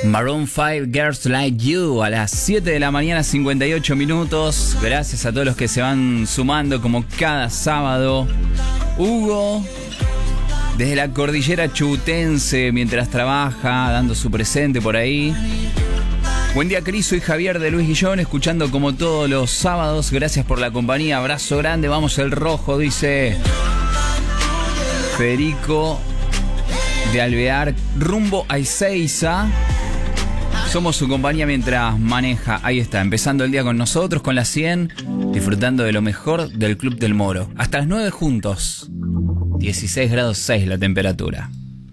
Maroon 5, Girls Like You, a las 7 de la mañana, 58 minutos. Gracias a todos los que se van sumando como cada sábado. Hugo, desde la cordillera chubutense, mientras trabaja, dando su presente por ahí. Buen día, Cris, soy Javier de Luis Guillón, escuchando como todos los sábados. Gracias por la compañía, abrazo grande, vamos el rojo, dice Federico de Alvear, rumbo a Ezeiza. Somos su compañía mientras maneja. Ahí está, empezando el día con nosotros, con las 100, disfrutando de lo mejor del Club del Moro. Hasta las 9 juntos. 16 grados 6 la temperatura.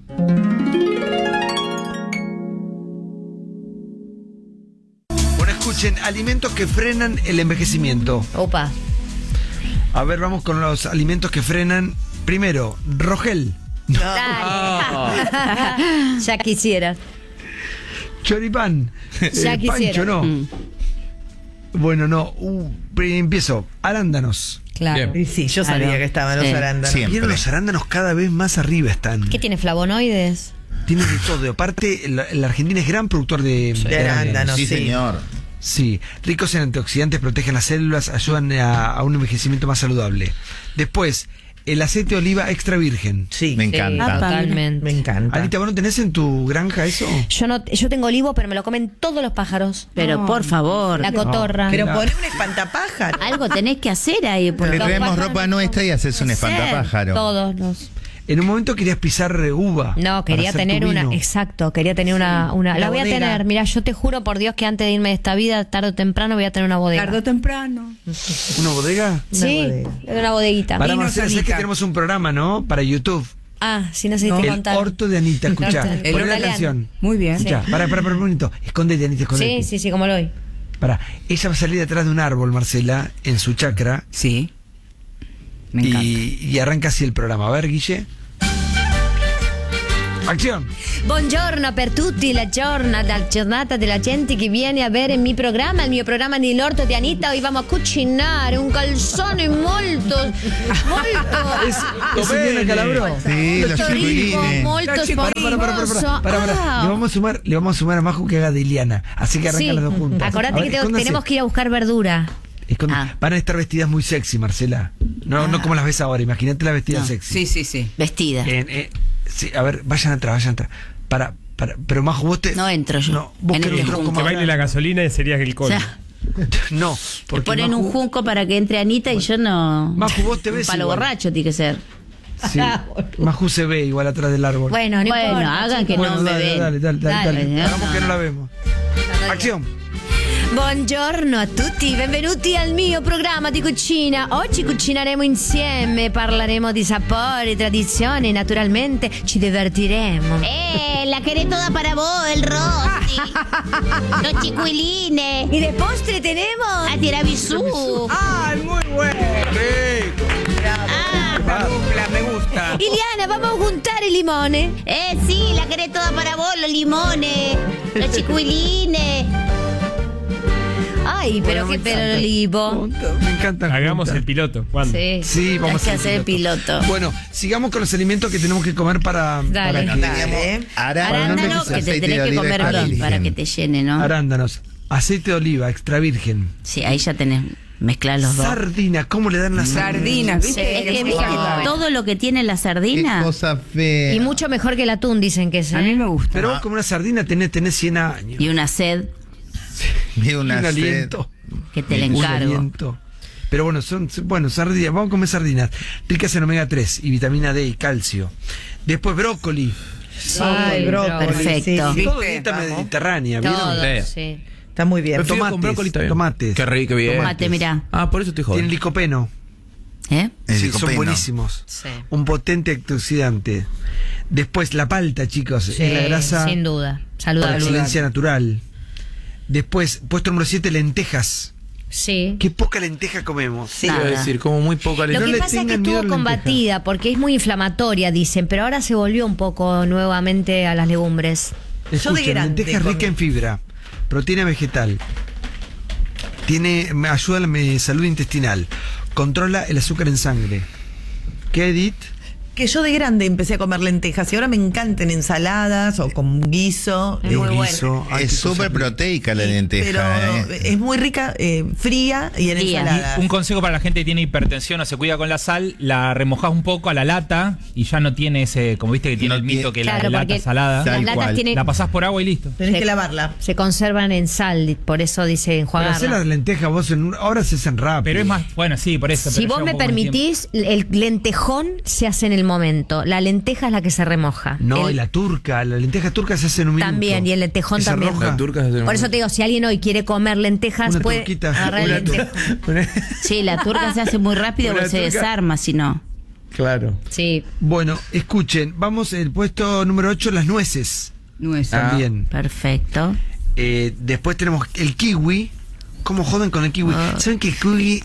Bueno, escuchen, alimentos que frenan el envejecimiento. Opa. A ver, vamos con los alimentos que frenan. Primero, Rogel. Dale. Ya quisieras. Choripán. Ya quisiera. Pancho, no. Bueno, no. Empiezo. Arándanos. Claro. Y sí, yo sabía que estaban los arándanos. Siempre. Vieron, los arándanos cada vez más arriba están. ¿Qué tiene, flavonoides? Tienen de todo. Aparte, la Argentina es gran productor de arándanos. Sí, Sí. señor. Sí, ricos en antioxidantes, protegen las células, ayudan a un envejecimiento más saludable. Después, el aceite de oliva extra virgen. Sí, Me encanta. Totalmente. me encanta. Anita, ¿vos no tenés en tu granja eso? Yo tengo olivo, pero me lo comen todos los pájaros. Pero por favor, La cotorra. Pero No. poné un espantapájaro. algo tenés que hacer ahí. Le Porque traemos pájaros ropa no nuestra y haces un espantapájaro. Todos los. En un momento querías pisar uva. No, para quería hacer tener tu una. vino. Exacto, quería tener una. La La voy a bodega. tener. Mira, yo te juro por Dios que antes de irme de esta vida, tarde o temprano, voy a tener una bodega. Tarde o temprano. ¿Una bodega? Sí, bodega. una bodeguita. Para Vino Marcela, ¿sabes solita. que tenemos un programa, no? Para YouTube. Ah, si no sé si te El contar. orto de Anita, escuchá. El Poné la italiano. canción. Muy bien. Escuchá, para un momento. Escondete, Anita, escondete. Sí, como lo oí. Pará, ella va a salir detrás de un árbol, Marcela, en su chacra. Sí. Me encanta. Y arranca así el programa. A ver, Guille. ¡Acción! Buongiorno per tutti, la giornata della gente che viene a vedere il mio programma nell'orto di Anita. Hoy vamos a cucinare un calzone molto ¿Es Diana Calabró? Sí, los rico, chiquilines. molto sporoso. Le vamos a sumar a Maju que haga de Iliana. Así que arrancan Sí. las dos juntas. Acordate A ver, que escóndanse. tenemos que ir a buscar verdura. Escóndanse. Van a estar vestidas muy sexy, Marcela. No como las ves ahora. Imagínate las vestidas sexy. Sí. vestida. Sí, a ver, vayan atrás. Pero Maju, vos te... No entro yo. No, vos En querés el un tronco junco. más Que baile la grande. gasolina sería el O colmo. sea, No, te porque ponen Maju, un junco para que entre Anita y yo no. Maju, vos te ves Un palo igual. borracho tiene que ser. Sí. Maju se ve igual atrás del árbol. Bueno, no Bueno, importa, hagan que chicos. no me ven. Dale. Dale, Hagamos no. que no la vemos. Acción. Buongiorno a tutti, benvenuti al mio programma di cucina. Oggi cucineremo insieme, parleremo di sapori, tradizioni, naturalmente ci divertiremo. La querés toda para vos, el Rossi. Los chiquilines. Y de postre tenemos A tiramisú. ¡Ay, muy bueno! La dupla, me gusta. Iliana, vamos a juntar el limone. Sí, la querés toda para vos, los limones. Los chiquilines. Ay, pero qué pelo olivo. Me encanta. Hagamos el piloto. ¿Cuándo? Sí, vamos Hay que a hacer el piloto. Bueno, sigamos con los alimentos que tenemos que comer para Dale. que- Dale. Arándano, que te tenés que comer bien para que te llene, ¿no? Arándanos, aceite de oliva, extra virgen. Sí, ahí ya tenés mezclar los dos. Sardina, ¿cómo le dan la sardina? Sardinas, Sí, ¿viste? es que viste todo lo que tiene la Qué sardina. cosa fea. Y mucho mejor que el atún, dicen que es. A mí me gusta. Pero vos como una sardina tenés 100 años. Y una sed Mira Y una un sed. aliento. que te la Un encargo. aliento. Pero bueno, sardinas, vamos a comer sardinas. Ricas en omega 3 y vitamina D y calcio. Después brócoli. Ay, brócoli. Perfecto. Sí, Todo ¿viste? dieta Vamos. mediterránea, ¿vieron? Todo, Sí. sí. Está muy bien. Prefiero con brócoli, está bien. Tomates. Qué rico, bien. Tomate, mirá. Ah, por eso estoy Tienen jodiendo. licopeno. ¿Eh? El Sí, licopeno. son buenísimos. Sí. Un potente antioxidante. Después la palta, chicos, es la grasa Sin duda. por Saludable. excelencia natural. Después, puesto número 7, lentejas. Sí. Qué poca lenteja comemos. Sí. Iba a Nada. decir, como muy poca Lo no que le pasa es que tengan miedo a estuvo la lenteja. combatida porque es muy inflamatoria, dicen, pero ahora se volvió un poco nuevamente a las legumbres. Escuchen, grande lenteja rica en fibra, proteína vegetal, ayuda a la salud intestinal, controla el azúcar en sangre. ¿Qué, Edith? que yo de grande empecé a comer lentejas y ahora me encantan ensaladas o con guiso. Es muy bueno. Guiso, Es súper proteica la lenteja. Pero es muy rica, fría y en Fría. ensalada. Un consejo para la gente que tiene hipertensión o se cuida con la sal, la remojás un poco a la lata y ya no tiene ese, como viste que tiene No el mito tiene- que Claro, la lata porque salada. las Tal latas cual. tienen, La pasás por agua y listo. Tenés que lavarla. se conservan en sal, por eso dice Para hacer las enjuagarla. lentejas vos ahora se hacen rápido. Pero es más, bueno, sí, por eso. Si pero vos lleva me un poco más de tiempo. permitís, el lentejón se hace en el momento. La lenteja es la que se remoja. No, El- y la lenteja turca se hace en un minuto. También, y el lentejón Esa también. roja. La turca se hace Por eso te digo, si alguien hoy quiere comer lentejas, Una puede turquita. agarrar el Una lentejón. Sí, la turca se hace muy rápido Una porque se turca. desarma, si no. Claro. Sí, Bueno, escuchen, vamos el puesto número 8, las nueces. Nuez. También. Perfecto. Después tenemos el kiwi. ¿Cómo joden con el kiwi? ¿Saben que el kiwi...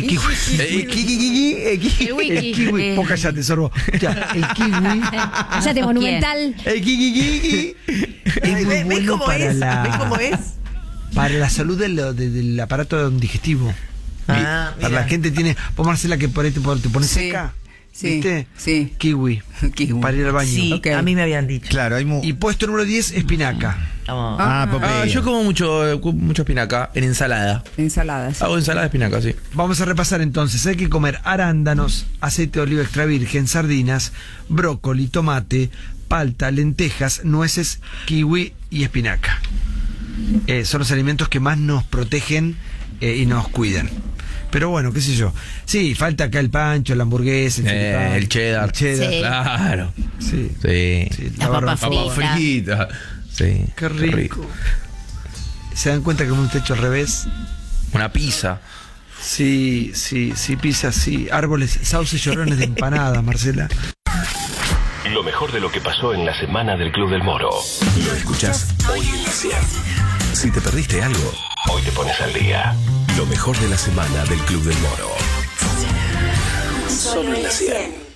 El wiki. El kiwi... Vos callate, sorbo. Ya, el kiwi... cállate, monumental. El kiwi es muy ¿Ves bueno cómo para es? ¿Ves cómo la... es? Para la salud del aparato digestivo. Ah, Para mira. la gente tiene... Vos, Marcela, que por ahí te pones Sí, seca. sí, ¿Viste? sí. Kiwi. Kiwi. Para ir al baño. Sí, Ok. a mí me habían dicho. Claro, hay Y puesto número 10, espinaca. Popeye. Yo como mucho espinaca en ensalada. Ensaladas. Hago ensalada de espinaca, sí. Vamos a repasar entonces. Hay que comer arándanos, aceite de oliva extra virgen, sardinas, brócoli, tomate, palta, lentejas, nueces, kiwi y espinaca. Son los alimentos que más nos protegen y nos cuidan. Pero bueno, qué sé yo. Sí, falta acá el pancho, la hamburguesa, choripán, El cheddar. El cheddar. Sí. Claro. Sí. Sí. Sí, La papa barbacoa. Papa frita. Sí. Qué rico. ¿Se dan cuenta que hemos hecho al revés? Una pizza. Sí, pizza, sí. Árboles, sauces llorones de empanadas, Marcela. Lo mejor de lo que pasó en la semana del Club del Moro. Lo escuchás hoy en la 100. Si te perdiste algo, hoy te pones al día. Lo mejor de la semana del Club del Moro. Solo en la 100.